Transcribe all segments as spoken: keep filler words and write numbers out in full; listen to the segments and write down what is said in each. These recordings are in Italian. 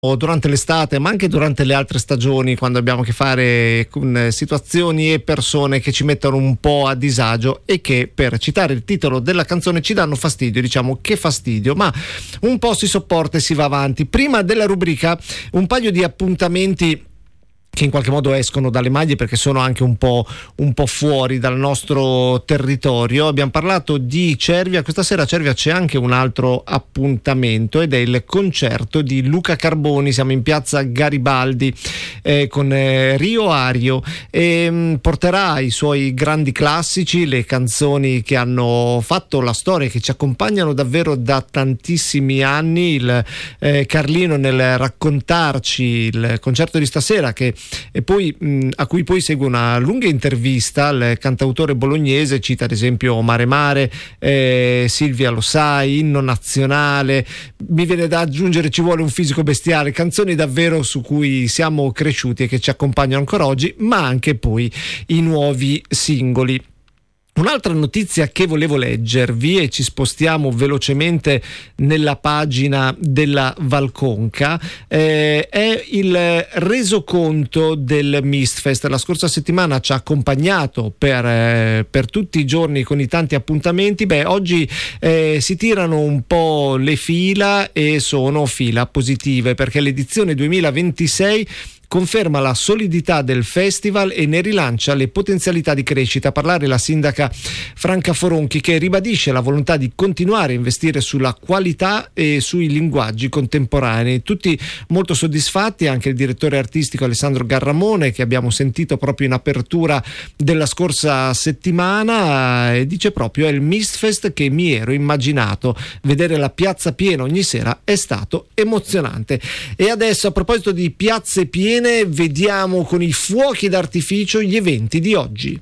durante l'estate, ma anche durante le altre stagioni, quando abbiamo a che fare con situazioni e persone che ci mettono un po' a disagio e che, per citare il titolo della canzone, ci danno fastidio. Diciamo che fastidio, ma un po' si sopporta e si va avanti. Prima della rubrica, un paio di appuntamenti che in qualche modo escono dalle maglie, perché sono anche un po', un po' fuori dal nostro territorio. Abbiamo parlato di Cervia, questa sera a Cervia c'è anche un altro appuntamento ed è il concerto di Luca Carboni. Siamo in piazza Garibaldi eh, con eh, Rio Ario e mh, porterà i suoi grandi classici, le canzoni che hanno fatto la storia, che ci accompagnano davvero da tantissimi anni. Il eh, Carlino nel raccontarci il concerto di stasera, che e poi mh, a cui poi segue una lunga intervista al cantautore bolognese, cita ad esempio Mare Mare, eh, Silvia lo sai, Inno Nazionale, mi viene da aggiungere Ci vuole un fisico bestiale, canzoni davvero su cui siamo cresciuti e che ci accompagnano ancora oggi, ma anche poi i nuovi singoli. Un'altra notizia che volevo leggervi, e ci spostiamo velocemente nella pagina della Valconca, eh, è il resoconto del Mistfest. La scorsa settimana ci ha accompagnato per, eh, per tutti i giorni con i tanti appuntamenti. Beh, oggi eh, si tirano un po' le fila e sono fila positive, perché l'edizione duemilaventisei conferma la solidità del festival e ne rilancia le potenzialità di crescita. A parlare la sindaca Franca Foronchi, che ribadisce la volontà di continuare a investire sulla qualità e sui linguaggi contemporanei. Tutti molto soddisfatti, anche il direttore artistico Alessandro Garramone, che abbiamo sentito proprio in apertura della scorsa settimana, e dice proprio: è il Mistfest che mi ero immaginato, vedere la piazza piena ogni sera è stato emozionante. E adesso, a proposito di piazze piene, vediamo con i fuochi d'artificio gli eventi di oggi.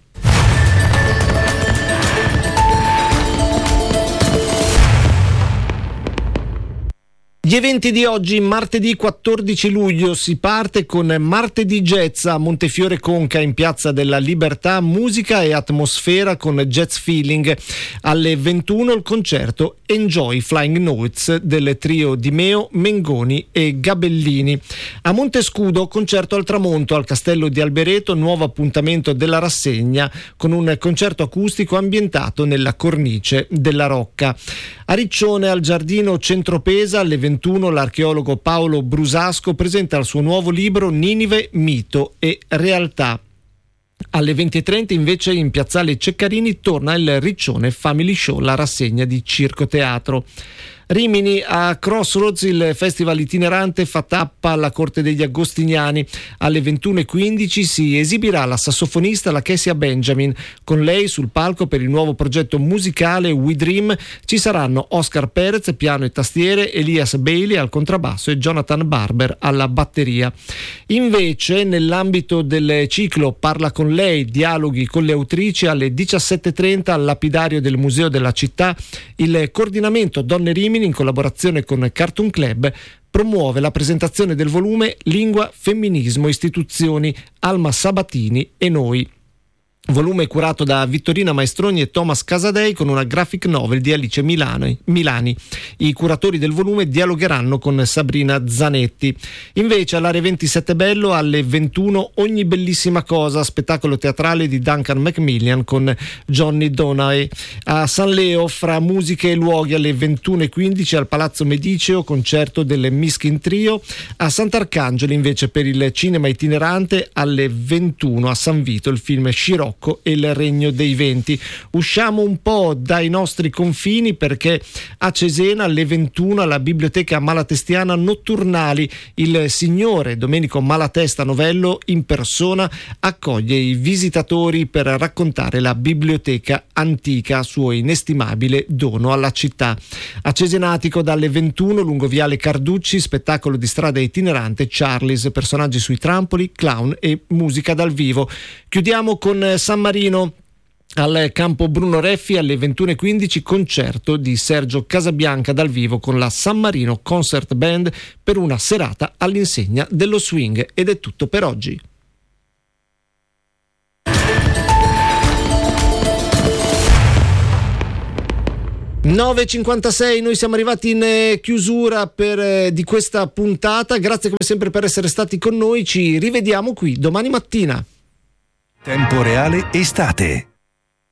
Gli eventi di oggi, martedì quattordici luglio, si parte con Martedì Jazz a Montefiore Conca in Piazza della Libertà, musica e atmosfera con Jazz Feeling. Alle ventuno il concerto Enjoy Flying Notes del trio Di Meo, Mengoni e Gabellini. A Montescudo concerto al tramonto al Castello di Albereto, nuovo appuntamento della rassegna con un concerto acustico ambientato nella cornice della Rocca. A Riccione al Giardino Centropesa alle ventuno l'archeologo Paolo Brusasco presenta il suo nuovo libro Ninive, mito e realtà. Alle venti e trenta invece in Piazzale Ceccarini torna il Riccione Family Show, la rassegna di Circo Teatro. Rimini a Crossroads il festival itinerante fa tappa alla Corte degli Agostiniani. Alle ventuno e quindici si esibirà la sassofonista la Kessia Benjamin. Con lei sul palco per il nuovo progetto musicale We Dream ci saranno Oscar Perez, piano e tastiere, Elias Bailey al contrabbasso e Jonathan Barber alla batteria. Invece, nell'ambito del ciclo Parla con lei, dialoghi con le autrici, alle diciassette e trenta al lapidario del Museo della Città, il coordinamento Donne Rimini, in collaborazione con Cartoon Club, promuove la presentazione del volume Lingua, Femminismo, Istituzioni, Alma Sabatini e noi. Volume curato da Vittorina Maestroni e Thomas Casadei con una graphic novel di Alice Milani. Milani. I curatori del volume dialogheranno con Sabrina Zanetti. Invece all'Area ventisette Bello alle ventuno Ogni bellissima cosa, spettacolo teatrale di Duncan Macmillan con Johnny Donae. A San Leo, fra musiche e luoghi, alle ventuno e quindici al Palazzo Mediceo concerto delle Miskin Trio. A Sant'Arcangelo invece per il cinema itinerante alle ventuno a San Vito il film Scirocco e il Regno dei Venti. Usciamo un po' dai nostri confini, perché a Cesena alle ventuno alla Biblioteca Malatestiana Nocturnali il signore Domenico Malatesta Novello in persona accoglie i visitatori per raccontare la biblioteca antica, suo inestimabile dono alla città. A Cesenatico dalle ventuno lungo Viale Carducci spettacolo di strada itinerante Charlie's, personaggi sui trampoli, clown e musica dal vivo. Chiudiamo con San Marino. Al campo Bruno Reffi alle ventuno e quindici concerto di Sergio Casabianca dal vivo con la San Marino Concert Band per una serata all'insegna dello swing. Ed è tutto per oggi. nove e cinquantasei, noi siamo arrivati in eh, chiusura per, eh, di questa puntata. Grazie come sempre per essere stati con noi. Ci rivediamo qui domani mattina. Tempo Reale Estate.